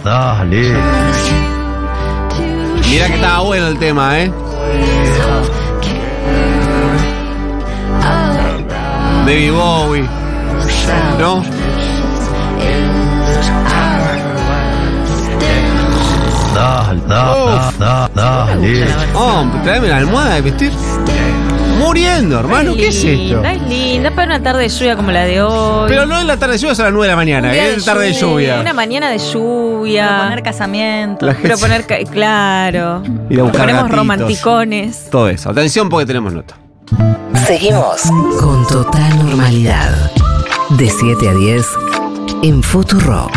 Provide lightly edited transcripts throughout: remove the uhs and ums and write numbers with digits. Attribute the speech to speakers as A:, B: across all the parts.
A: Dale.
B: Mirá que estaba bueno el tema, David Bowie, ¿no?
A: Dale.
B: Tráeme la almohada de vestir. Muriendo, hermano, ¿qué es esto?
C: Es linda para una tarde de lluvia como la de hoy.
B: Pero no es la tarde de lluvia, es a las 9 de la mañana, es tarde de lluvia.
C: Una mañana de lluvia.
D: Proponer casamiento.
B: La gente-
C: Proponer, claro.
B: Ir a buscar
C: Ponemos
B: gatitos.
C: romanticones.
B: Todo eso. Atención porque tenemos nota.
E: Seguimos con total normalidad. De 7 a 10 en Futurock.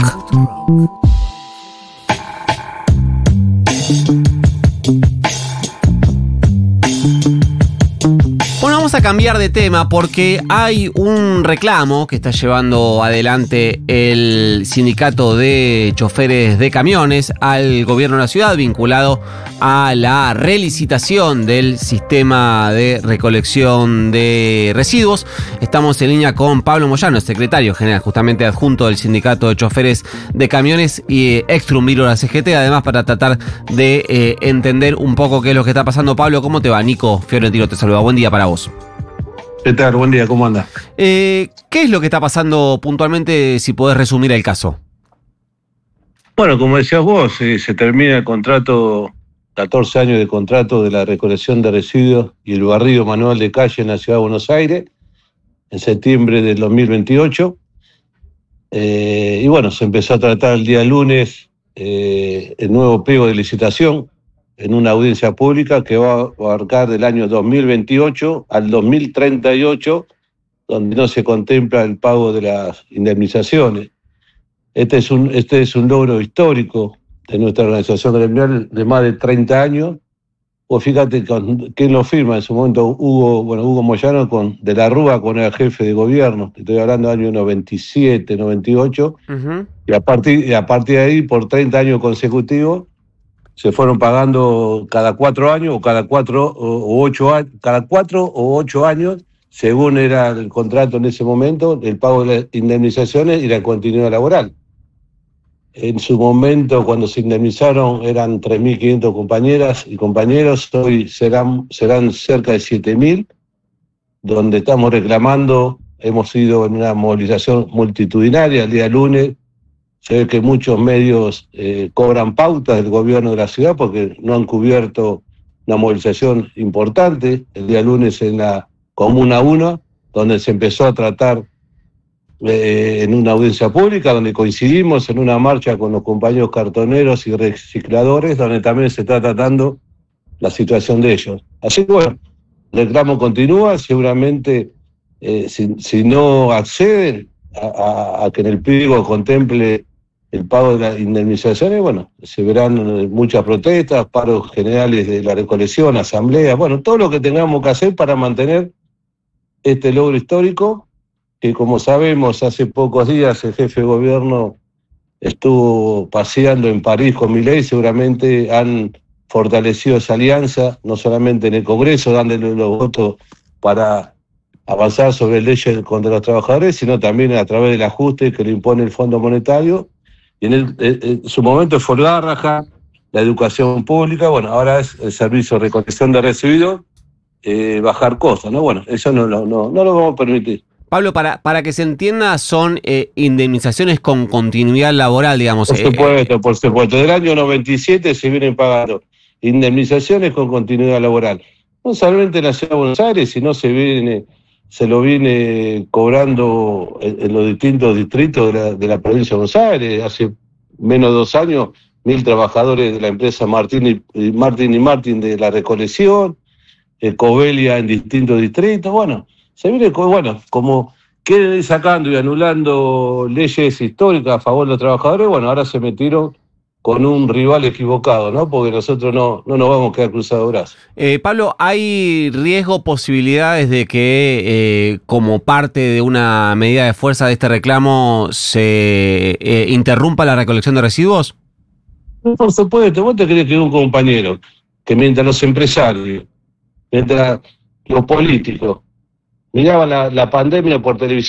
B: Bueno, vamos a cambiar de tema porque hay un reclamo que está llevando adelante el sindicato de choferes de camiones al gobierno de la ciudad vinculado a la relicitación del sistema de recolección de residuos. Estamos en línea con Pablo Moyano, secretario general justamente adjunto del sindicato de choferes de camiones y ex Trumbiro de la CGT, además para tratar de entender un poco qué es lo que está pasando. Pablo, ¿cómo te va? Nico Fiorentino te saluda. Buen día para vos.
F: ¿Qué tal? Buen día, ¿cómo anda?
B: ¿Qué es lo que está pasando puntualmente, si podés resumir el caso?
F: Bueno, como decías vos, se termina el contrato, 14 años de contrato de la recolección de residuos y el barrido manual de calle en la Ciudad de Buenos Aires, en septiembre del 2028. Y bueno, se empezó a tratar el día lunes el nuevo pliego de licitación en una audiencia pública que va a abarcar del año 2028 al 2038, donde no se contempla el pago de las indemnizaciones. Este es un logro histórico de nuestra organización gremial de más de 30 años. Pues fíjate quién lo firma en su momento, Hugo Moyano de la Rúa, con el jefe de gobierno, estoy hablando del año 97, 98, y a partir de ahí, por 30 años consecutivos, se fueron pagando cada 4 años o cada 4 o 8 años, según era el contrato en ese momento, el pago de las indemnizaciones y la continuidad laboral. En su momento, cuando se indemnizaron, eran 3.500 compañeras y compañeros, hoy serán cerca de 7.000, donde estamos reclamando, hemos ido en una movilización multitudinaria el día lunes. Se ve que muchos medios cobran pautas del gobierno de la ciudad porque no han cubierto una movilización importante el día lunes en la Comuna 1, donde se empezó a tratar en una audiencia pública, donde coincidimos en una marcha con los compañeros cartoneros y recicladores, donde también se está tratando la situación de ellos. Así que bueno, el reclamo continúa, seguramente si no acceden a que en el pliego contemple el pago de las indemnizaciones, bueno, se verán muchas protestas, paros generales de la recolección, asambleas, bueno, todo lo que tengamos que hacer para mantener este logro histórico, que como sabemos, hace pocos días el jefe de gobierno estuvo paseando en París con Milei, seguramente han fortalecido esa alianza, no solamente en el Congreso, dándole los votos para avanzar sobre leyes contra los trabajadores, sino también a través del ajuste que le impone el Fondo Monetario. Y en su momento fue Garraja, la educación pública, bueno, ahora es el servicio de recolección de residuos, bajar costos, ¿no? Bueno, eso no lo vamos a permitir.
B: Pablo, para que se entienda, son indemnizaciones con continuidad laboral, digamos.
F: Por supuesto. Del año 97 se vienen pagando indemnizaciones con continuidad laboral. No solamente en la Ciudad de Buenos Aires, sino se lo viene cobrando en los distintos distritos de la provincia de Buenos Aires. Hace menos de 2 años, 1.000 trabajadores de la empresa Martín y Martín de la recolección, Covelia en distintos distritos. Bueno, se viene, como quieren ir sacando y anulando leyes históricas a favor de los trabajadores, bueno, ahora se metieron con un rival equivocado, ¿no? Porque nosotros no nos vamos a quedar cruzados de brazos.
B: Pablo, ¿hay riesgo, posibilidades de que como parte de una medida de fuerza de este reclamo se interrumpa la recolección de residuos?
F: Por supuesto, vos te crees que un compañero, que mientras los empresarios, mientras los políticos miraban la pandemia por televisión,